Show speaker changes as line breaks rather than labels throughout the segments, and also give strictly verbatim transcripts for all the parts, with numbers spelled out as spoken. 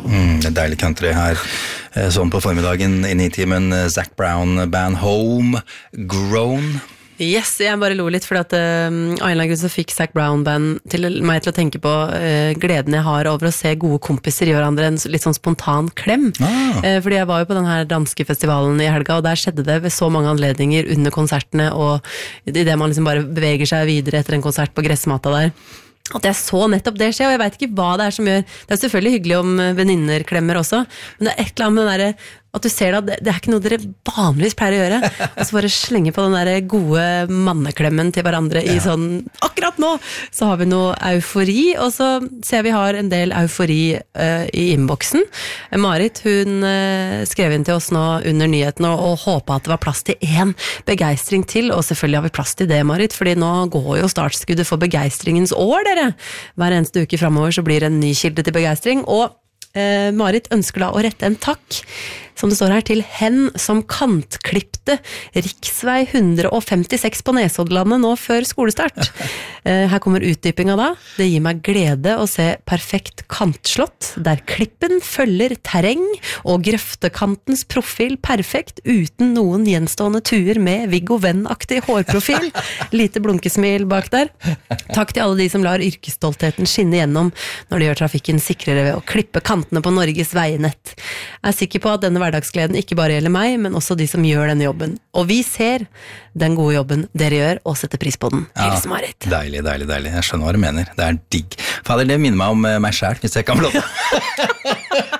Mm, det er deilig country her. Sånn på formiddagen inn i timen, Zac Brown Band Home Grown.
Yes, jeg bare lo litt, fordi at uh, av en eller annen grunn så fikk Zac Brown Band til meg til å tenke på uh, gleden jeg har over å se gode kompiser gjøre hverandre en litt sånn spontan klem. Ah. Uh, fordi jeg var jo på den her danske festivalen i helga, og der skjedde det ved så mange anledninger under konsertene, og i det man liksom bare beveger seg videre etter en konsert på gressmatta der. At jeg så nettopp det skje, og jeg vet ikke hva det er som gjør. Det er selvfølgelig hyggelig om venninner klemmer også, men det er et eller annet med den der, at du ser det, det er ikke noe dere vanligvis pleier å gjøre, og så bare slenge på den der gode manneklemmen til hverandre i ja. Sånn, akkurat nå så har vi noe eufori, og så ser vi har en del eufori uh, i innboksen. Marit, hun uh, skrev inn til oss nå under nyheten og, og håpet at det var plass til en begeistring til, og selvfølgelig har vi plass til det, Marit, fordi nå går jo startskuddet for begeistringens år, dere. Hver eneste uke fremover så blir det en ny kilde til begeistring, og uh, Marit ønsker da å rette en takk, som det står her, til hen som kantklippte riksvei ett hundre femtiseks på Nesodlandet nå før skolestart. Her kommer utdypinga da. Det gir meg glede å se perfekt kantslått, der klippen følger terreng og grøftekantens profil perfekt, uten noen gjenstående tuer med Viggo Venn-aktig hårprofil. Lite blunkesmil bak der. Takk til alle de som lar yrkesstoltheten skinne gjennom når de gjør trafikken sikrere ved å klippe kantene på Norges veinett. Jeg er sikker på at denne hverdagsgleden ikke bare gjelder meg, men også de som gjør denne jobben. Og vi ser den gode jobben dere gjør, og setter pris på den.
Ja,
Hils Marit.
Deilig, deilig, deilig. Jeg skjønner hva du mener. Det er digg. Fader, det minner meg om meg selv, hvis jeg kan få lov til.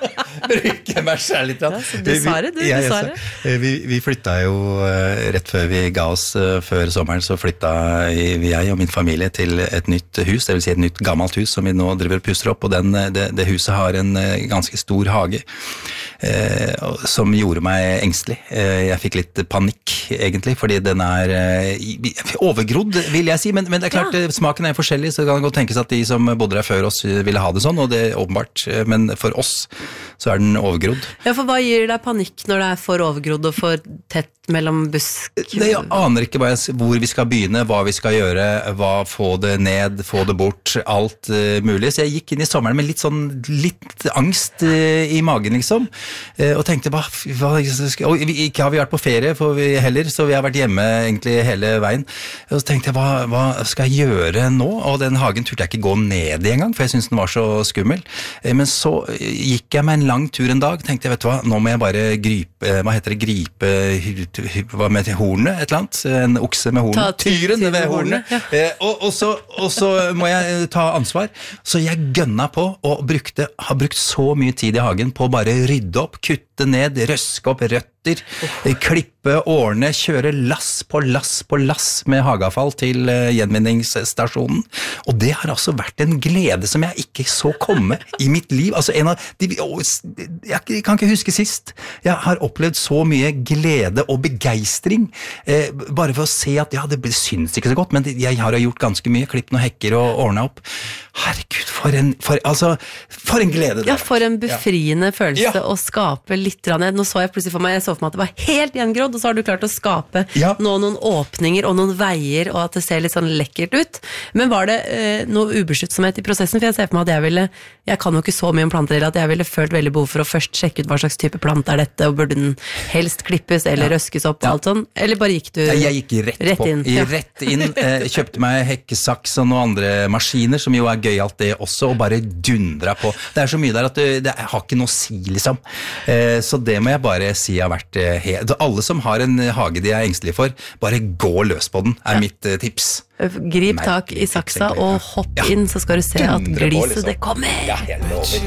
Bruke meg selv litt.
Ja, du sa det, du,
vi,
du sa det.
Vi, vi flytta jo rett før vi ga oss før sommeren, så flytta jeg og min familie til et nytt hus, det vil si et nytt gammelt hus som vi nå driver og pusser opp, og den, det, det huset har en ganske stor hage, eh, som gjorde meg engstelig. Eh, jeg fikk litt panikk, egentlig, fordi den er eh, overgrodd, vil jeg si, men, men det er klart, ja. Smaken er forskjellig, så det kan godt tenkes at de som bodde der før oss ville ha det sånn, og det er åpenbart, men for oss så er den overgrodd.
Ja, for hva gir deg panikk når det er for overgrodd og for tett mellom busk?
Det, jeg aner ikke jeg, hvor vi skal begynne, hva vi skal gjøre, hva, få det ned, få det bort, alt uh, mulig. Så jeg gikk inn i sommeren med litt sånn, litt angst uh, i magen liksom, uh, og tenkte, hva, hva skal, og ikke har vi vært på ferie for vi heller, så vi har vært hjemme egentlig hele veien. Og så tenkte jeg, hva, hva skal jeg gjøre nå? Og den hagen turte jeg ikke gå ned i en gang, for jeg synes den var så skummel. Uh, men så gikk jeg med en lang tur en dag, tenkte jeg, vet du hva, nå må jeg bare gripe, hva heter det, gripe hva med hornet, et eller annet, en okse med hornet, tyren ved hornet, ja. eh, og, og, så, og så må jeg ta ansvar, så jeg gønna på og brukte, har brukt så mye tid i hagen på å bare rydde opp, kutte ned, røske opp røtter, oh. klippe, ordne, kjøre lass på lass på lass med hageavfall til uh, gjenvinningsstasjonen, og det har altså vært en glede som jeg ikke så komme i mitt liv, altså en av de, jeg kan ikke huske sist, jeg har opplevd så mye glede og begeistring, eh, bare for å se at ja, det synes ikke så godt, men jeg har gjort ganske mye, klippet noen hekker og ordnet opp. Herregud, for en, for, altså, for en glede det.
Ja, for en befriende ja. følelse ja. Å skape litt. Nå så jeg plutselig for meg, jeg så for meg at det var helt gjengrodd, og så har du klart å skape ja. nå noen åpninger og noen veier, og at det ser litt sånn lekkert ut. Men var det eh, noe ubeskyttsomhet i prosessen? For jeg ser for meg at jeg ville, jeg kan jo ikke så mye om planter, at jeg ville følt veldig behov for å først sjekke ut hva slags type plant er dette, og burde den helst klippes eller ja. røskes opp og ja. alt sånn? Eller bare gikk du
jeg gikk rett,
rett
på,
inn?
Ja. Rett inn, eh, kjøpte meg hekkesaks og noen andre maskiner, som jo er gøyalt det også, og bare dundra på. Det er så mye der at det, det har ikke noe å si, liksom. Eh, så det må jeg bare si har vært eh, helt... Alle som har en hage de er engstelige for, bare gå løs på den, er ja. mitt eh, tips.
Grip tak i saksa og hopp ja. inn, så skal du se at gliset liksom. Det kommer.
Ja, jeg lover.